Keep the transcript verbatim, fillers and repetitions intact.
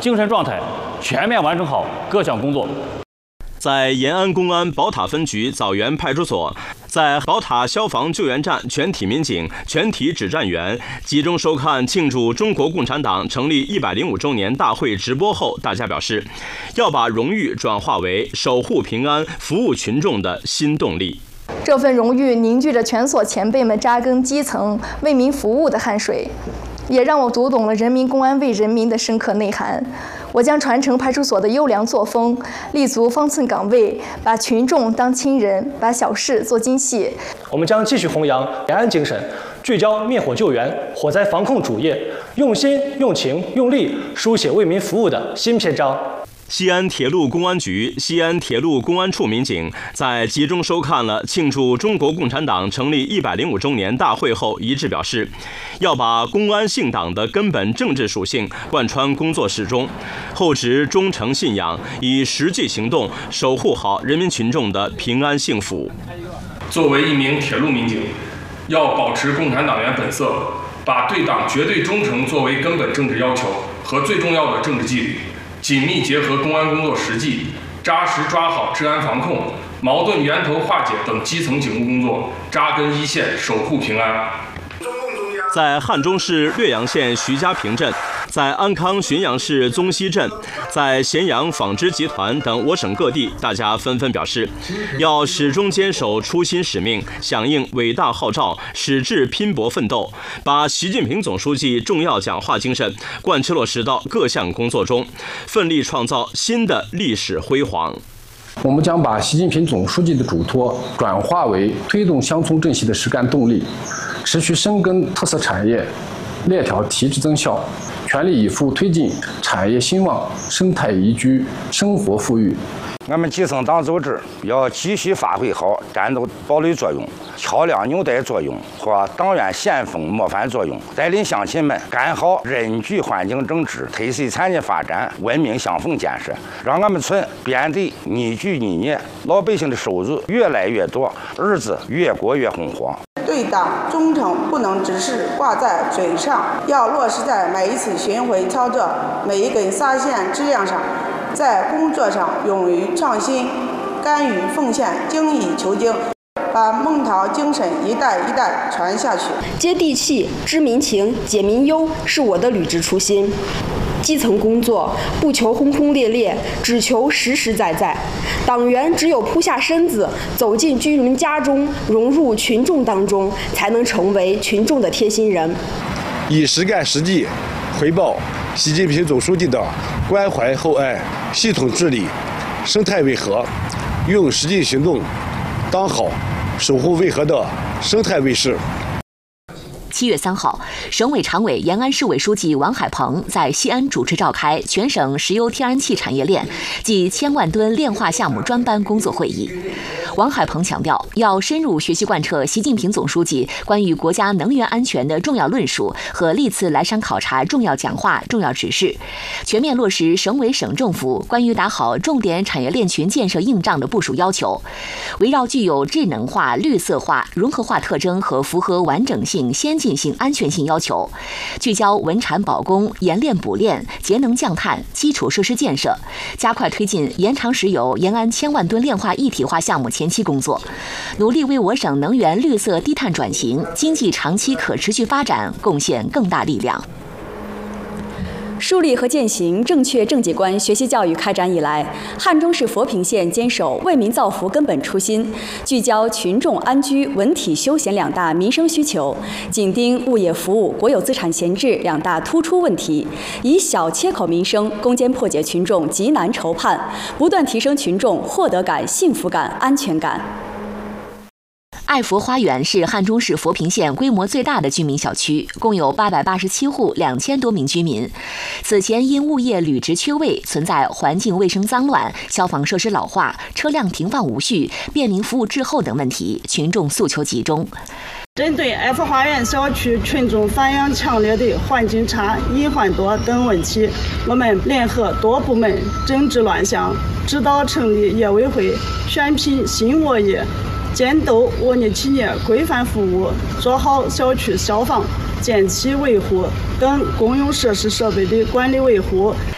精神状态，全面完成好各项工作。 在延安公安宝塔分局枣园派出所，在宝塔消防救援站全体民警、全体指战员集中收看庆祝中国共产党成立一百零五周年大会直播后，大家表示，要把荣誉转化为守护平安、服务群众的新动力。 这份荣誉凝聚着全所前辈们扎根基层、为民服务的汗水，也让我读懂了人民公安为人民的深刻内涵。我将传承派出所的优良作风，立足方寸岗位，把群众当亲人，把小事做精细。 我们将继续弘扬延安精神，聚焦灭火救援、火灾防控主业，用心、用情、用力书写为民服务的新篇章。 西安铁路公安局、西安铁路公安处民警在集中收看了庆祝中国共产党成立一百零五周年大会后，一致表示，要把公安信党的根本政治属性贯穿工作始终，厚植忠诚信仰，以实际行动守护好人民群众的平安幸福。 作为一名铁路民警，要保持共产党员本色，把对党绝对忠诚作为根本政治要求和最重要的政治纪律。紧密结合公安工作实际，扎实抓好治安防控、矛盾源头化解等基层警务工作，扎根一线，守护平安。 在汉中市略阳县徐家坪镇，在安康浔阳市宗溪镇，在咸阳纺织集团等我省各地，大家纷纷表示，要始终坚守初心使命，响应伟大号召，矢志拼搏奋斗，把习近平总书记重要讲话精神贯彻落实到各项工作中，奋力创造新的历史辉煌。 我们将把习近平总书记的嘱托转化为推动乡村振兴的实干动力，持续深耕特色产业，链条提质增效，全力以赴推进产业兴旺、生态宜居、生活富裕。 我们基层党组织要继续发挥好战斗堡垒作用、桥梁纽带作用和党员先锋模范作用，带领乡亲们干好人居环境整治、特色产业发展、文明乡风建设，让我们村变得宜居宜业，老百姓的收入越来越多，日子越过越红火。 对党忠诚不能只是挂在嘴上，要落实在每一次巡回操作、每一根纱线质量上。在工作上勇于创新，甘于奉献，精益求精，把孟桃精神一代一代传下去。 接地气、知民情、解民忧是我的履职初心。基层工作不求轰轰烈烈，只求实实在在。党员只有扑下身子，走进居民家中，融入群众当中，才能成为群众的贴心人。 以实干实际回报习近平总书记的关怀厚爱、系统治理、生态卫和，用实际行动当好守护卫和的生态卫士。 七月三号，省委常委、延安市委书记王海鹏在西安主持召开全省石油天然气产业链暨千万吨炼化项目专班工作会议。王海鹏强调，要深入学习贯彻习近平总书记关于国家能源安全的重要论述和历次来山考察重要讲话、重要指示，全面落实省委省政府关于打好重点产业链群建设硬仗的部署要求，围绕具有智能化、绿色化、融合化特征和符合完整性、先进性、安全性要求，聚焦稳产保供、研炼补炼、节能降碳、基础设施建设，加快推进延长石油延安千万吨炼化一体化项目前期工作，努力为我省能源绿色低碳转型、经济长期可持续发展贡献更大力量。 树立和践行正确政绩观学习教育开展以来，汉中市佛坪县坚守为民造福根本初心，聚焦群众安居、文体休闲两大民生需求，紧盯物业服务、国有资产闲置两大突出问题，以小切口民生攻坚破解群众急难愁盼，不断提升群众获得感、幸福感、安全感。 爱佛花园是汉中市佛坪县规模最大的居民小区，共有八百八十七户，两千多名居民。此前因物业履职缺位，存在环境卫生脏乱、消防设施老化、车辆停放无序、便民服务滞后等问题，群众诉求集中。 针对爱佛花园小区群众反映强烈的环境差、隐患多等问题，我们联合多部门整治乱象，指导成立业委会，选品新物业，监督物业企业规范服务，做好小区消防、电气维护等公用设施设备的管理维护，